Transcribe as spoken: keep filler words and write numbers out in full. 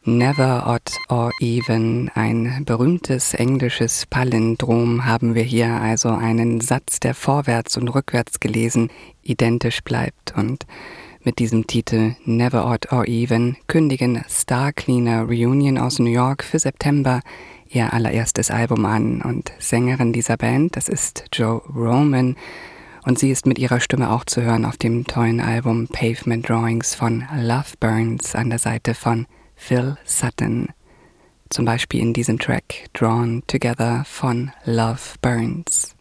Never, odd or even, ein berühmtes englisches Palindrom haben wir hier, also einen Satz, der vorwärts und rückwärts gelesen identisch bleibt. Und mit diesem Titel Never, odd or even kündigen Star Cleaner Reunion aus New York für September ihr allererstes Album an. Und Sängerin dieser Band, das ist Jo Roman. Und sie ist mit ihrer Stimme auch zu hören auf dem tollen Album Pavement Drawings von Love Burns an der Seite von Phil Sutton. Zum Beispiel in diesem Track Drawn Together von Love Burns.